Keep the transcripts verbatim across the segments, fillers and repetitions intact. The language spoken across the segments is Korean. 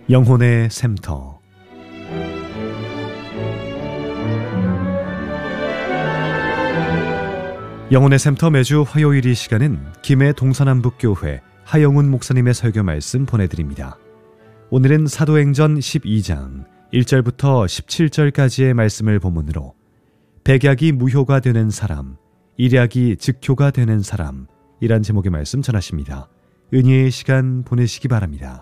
영혼의 샘터. 영혼의 샘터 매주 화요일 이 시간은 김해 동서남북교회 하영훈 목사님의 설교 말씀 보내드립니다. 오늘은 사도행전 십이 장 일 절부터 십칠 절까지의 말씀을 본문으로 백약이 무효가 되는 사람, 일약이 즉효가 되는 사람 이란 제목의 말씀 전하십니다. 은혜의 시간 보내시기 바랍니다.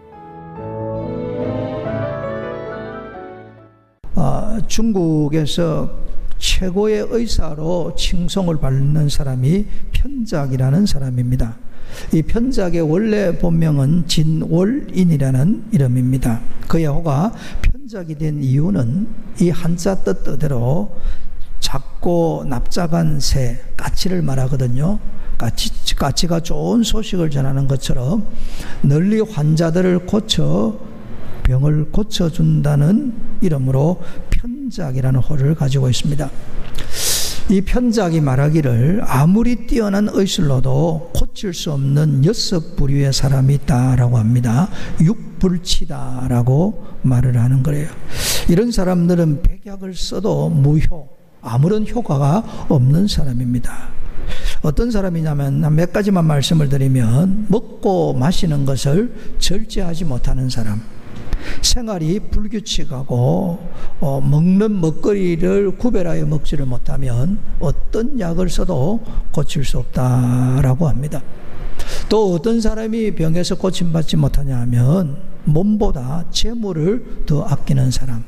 어, 중국에서 최고의 의사로 칭송을 받는 사람이 편작이라는 사람입니다. 이 편작의 원래 본명은 진월인이라는 이름입니다. 그의 호가 편작이 된 이유는 이 한자 뜻대로 작고 납작한 새, 까치를 말하거든요. 까치, 까치가 좋은 소식을 전하는 것처럼 널리 환자들을 고쳐 병을 고쳐준다는 이름으로 편작이라는 호를 가지고 있습니다. 이 편작이 말하기를 아무리 뛰어난 의술로도 고칠 수 없는 여섯 부류의 사람이 있다라고 합니다. 육불치다라고 말을 하는 거예요. 이런 사람들은 백약을 써도 무효, 아무런 효과가 없는 사람입니다. 어떤 사람이냐면 몇 가지만 말씀을 드리면 먹고 마시는 것을 절제하지 못하는 사람, 생활이 불규칙하고 어, 먹는 먹거리를 구별하여 먹지를 못하면 어떤 약을 써도 고칠 수 없다라고 합니다. 또 어떤 사람이 병에서 고침받지 못하냐 하면 몸보다 재물을 더 아끼는 사람,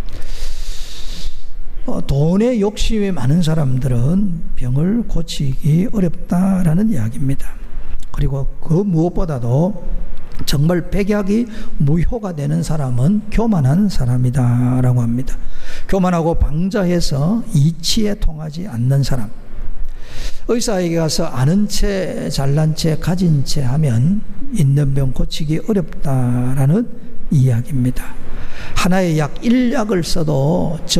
어, 돈에 욕심이 많은 사람들은 병을 고치기 어렵다라는 이야기입니다. 그리고 그 무엇보다도 정말 백약이 무효가 되는 사람은 교만한 사람이다 라고 합니다. 교만하고 방자해서 이치에 통하지 않는 사람, 의사에게 가서 아는 채 잘난 채 가진 채 하면 있는 병 고치기 어렵다라는 이야기입니다. 하나의 약, 일약을 써도